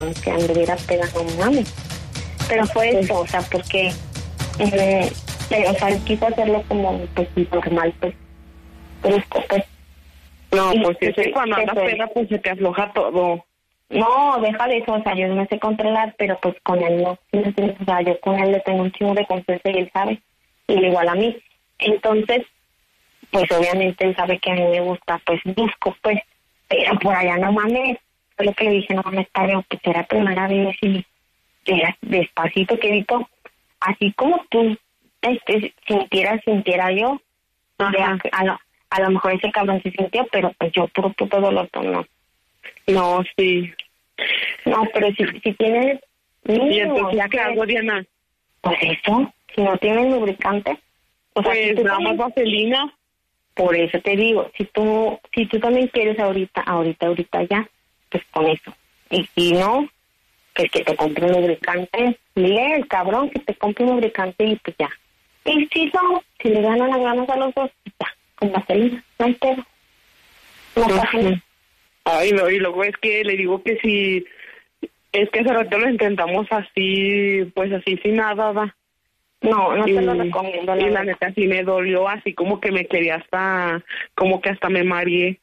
que anduviera pegando, mami. Pero fue eso, o sea, porque, o sea, quiso hacerlo como, pues, normal, pues, brusco, pues. No, Y, pues es que pues, cuando andas pues, peda, pues se te afloja todo. No, deja de eso, o sea, yo no me sé controlar, pero pues con él no, ¿sí me entiendes? O sea, yo con él le tengo un chingo de confianza y él sabe, y igual a mí. Entonces, pues obviamente él sabe que a mí me gusta, pues busco, pues, pero por allá no mames. Fue lo que le dije, no mames, Pablo, pues era primera vez y era despacito, quedito, así como tú sintiera yo, a lo mejor ese cabrón se sintió, pero pues yo puro puto dolor, no. No, sí. No, pero si tienes... ¿Y entonces ya qué hago, Diana? Pues eso, si no tienes lubricante... O sea, pues si nada más vaselina. Por eso te digo, si tú también quieres ahorita ya, pues con eso. Y si no, pues que te compre un lubricante. Dile el cabrón que te compre un lubricante y pues ya. Y si le ganan las ganas a los dos, pues ya, con vaselina, no hay pedo. No pasa nada. Ay, no, y luego es que le digo que si... Es que hace rato lo intentamos así, pues así sin nada, va. No te lo recomiendo. Y la neta sí me dolió, así como que me quería como que hasta me mareé.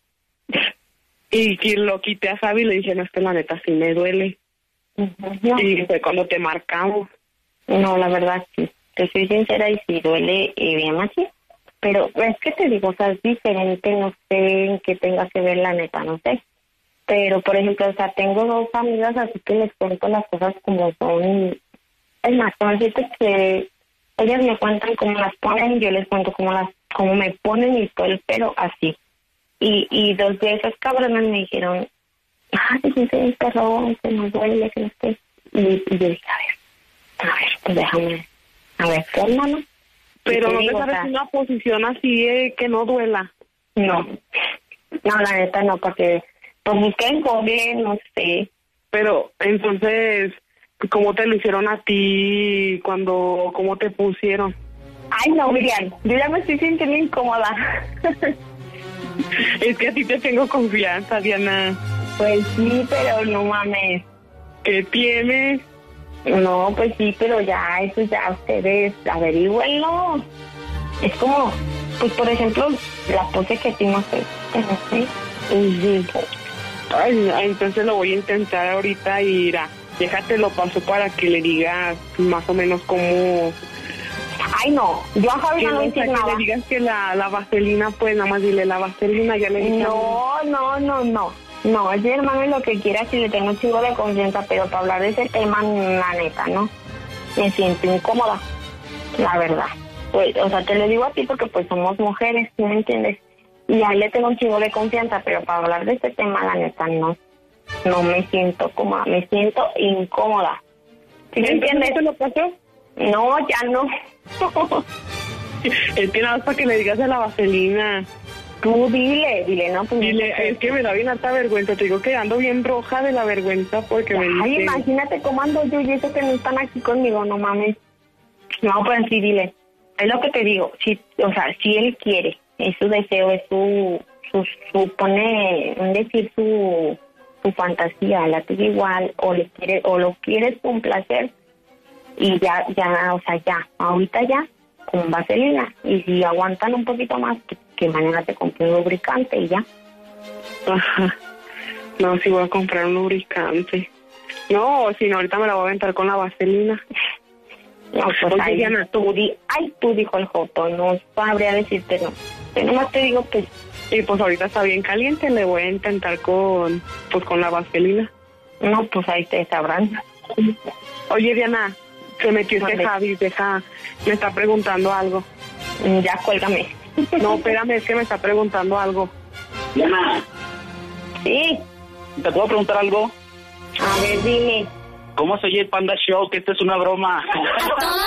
Y lo quité a Sabi y le dije, no, es que la neta sí me duele. No. Y fue cuando te marcamos. No, la verdad sí. Te soy sincera y sí duele bien así. Pero es que te digo, o sea, es diferente, no sé en qué tenga que ver la neta, no sé. Pero, por ejemplo, o sea, tengo dos amigas, así que les cuento las cosas como son. Es más, con decirte que ellas me cuentan cómo las ponen y yo les cuento cómo me ponen y todo el pelo así. Y dos de esas cabronas me dijeron, se siente el perro, se nos duele, que no sé. Y yo dije, a ver, pues déjame, ¿qué hermano? Pero no te sabes una posición así que no duela. No, la neta no, porque pues busqué en Google, no sé. Pero entonces, ¿cómo te lo hicieron a ti cómo te pusieron? Ay, no, Miriam, yo ya me estoy sintiendo incómoda. Es que a ti te tengo confianza, Diana. Pues sí, pero no mames. ¿Qué tienes? No, pues sí, pero ya, eso ya ustedes averígüenlo. Es como, pues por ejemplo, la pose que hicimos, Ay, entonces lo voy a intentar ahorita y déjate lo paso para que le digas más o menos cómo... Ay, no, yo a Javi no le dije nada. Que le digas que la vaselina, pues nada más dile la vaselina, ya le dije. No, es mi hermano lo que quiera, si le tengo un chingo de confianza, pero para hablar de ese tema, la neta, ¿no? Me siento incómoda, la verdad. Pues, o sea, te lo digo a ti porque pues somos mujeres, ¿sí me entiendes? Y a él le tengo un chingo de confianza, pero para hablar de este tema, la neta, no me siento cómoda, me siento incómoda. ¿Sí me entiendes? ¿Te lo pasó? No, ya no. Es que nada más para que le digas de la vaselina. Tú dile, no. Pues dile, es que me da bien harta vergüenza, te digo que ando bien roja de la vergüenza porque me dice... Ay, imagínate cómo ando yo y eso que no están aquí conmigo, no mames. No, pues sí, dile. Es lo que te digo, si él quiere, es su deseo, es su fantasía, la tuya igual, o lo quieres complacer, y ya, ahorita ya, con vaselina, y si aguantan un poquito más, que mañana te compre un lubricante y ya. Ajá. No, sí voy a comprar un lubricante. No, si no, ahorita me la voy a aventar con la vaselina. No, pues oye, ahí, Diana, tú dijo el joto, no sabría decirte no. Yo nomás te digo que... Y pues ahorita está bien caliente, le voy a intentar con la vaselina. No, pues ahí te sabrán. Oye, Diana, se metió este Javi, me está preguntando algo. Ya, cuélgame. No, espérame, es que me está preguntando algo. Diana. Sí. ¿Te puedo preguntar algo? A ver, dime. ¿Cómo se oye el Panda Show? Que esto es una broma. ¡A toda